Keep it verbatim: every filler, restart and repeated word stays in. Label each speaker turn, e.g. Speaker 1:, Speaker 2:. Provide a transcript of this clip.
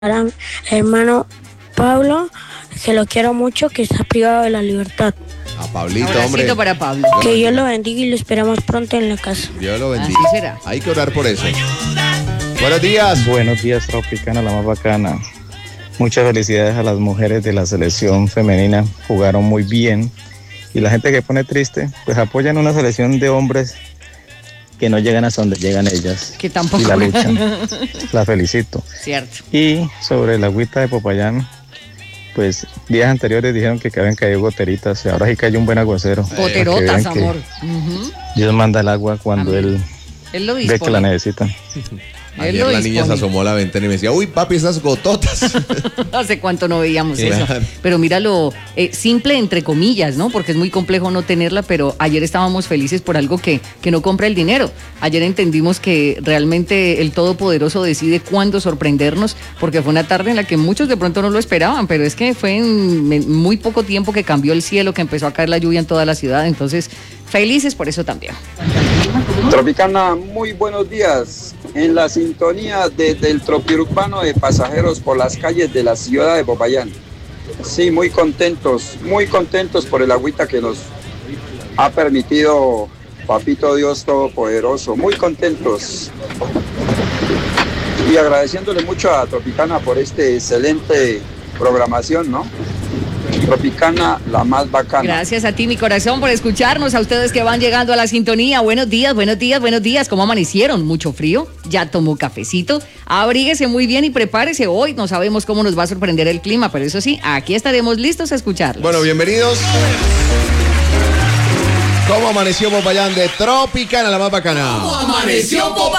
Speaker 1: Para hermano Pablo, que lo quiero mucho, que está privado de la libertad.
Speaker 2: A Pablito,
Speaker 3: Abracito
Speaker 2: hombre.
Speaker 3: para Pablo.
Speaker 1: Que Dios lo bendiga y lo esperamos pronto en la casa.
Speaker 2: Dios lo bendiga.
Speaker 3: Así será.
Speaker 2: Hay que orar por eso. Buenos días.
Speaker 4: Buenos días, Tropicana, la más bacana. Muchas felicidades a las mujeres de la selección femenina. Jugaron muy bien. Y la gente que pone triste, pues apoyan una selección de hombres que no llegan hasta donde llegan ellas.
Speaker 3: Que tampoco.
Speaker 4: Y la luchan. La felicito.
Speaker 3: Cierto.
Speaker 4: Y sobre la agüita de Popayán, pues días anteriores dijeron que habían caído goteritas. Y ahora sí cayó un buen aguacero.
Speaker 3: Goterotas,
Speaker 4: Para que vean
Speaker 3: amor. Ujú.
Speaker 4: que Dios manda el agua cuando
Speaker 3: Amén.
Speaker 4: Él
Speaker 3: Él lo
Speaker 4: ve que la
Speaker 3: dispone.
Speaker 4: necesitan.
Speaker 3: Él
Speaker 2: Ayer
Speaker 3: lo
Speaker 2: la niña se
Speaker 3: dispone.
Speaker 2: asomó a la ventana y me decía, uy, papi, esas gototas.
Speaker 3: Hace cuánto no veíamos eso.
Speaker 2: Claro.
Speaker 3: Pero míralo, eh, simple entre comillas, ¿no? Porque es muy complejo no tenerla, pero ayer estábamos felices por algo que, que no compra el dinero. Ayer entendimos que realmente el Todopoderoso decide cuándo sorprendernos, porque fue una tarde en la que muchos de pronto no lo esperaban, pero es que fue en, en muy poco tiempo que cambió el cielo, que empezó a caer la lluvia en toda la ciudad. Entonces, felices por eso también.
Speaker 5: Tropicana, muy buenos días. En la sintonía desde el tropiurbano de pasajeros por las calles de la ciudad de Popayán. Sí, muy contentos, muy contentos por el agüita que nos ha permitido Papito Dios Todopoderoso. Muy contentos. Y agradeciéndole mucho a Tropicana por este excelente programación, ¿no? Tropicana, la más bacana.
Speaker 3: Gracias a ti, mi corazón, por escucharnos, a ustedes que van llegando a la sintonía. Buenos días, buenos días, buenos días. ¿Cómo amanecieron? ¿Mucho frío? ¿Ya tomó cafecito? Abríguese muy bien y prepárese. Hoy no sabemos cómo nos va a sorprender el clima, pero eso sí, aquí estaremos listos a escucharlos.
Speaker 2: Bueno, bienvenidos. ¿Cómo amaneció Popayán de Tropicana, la más bacana?
Speaker 6: ¿Cómo amaneció Popayán?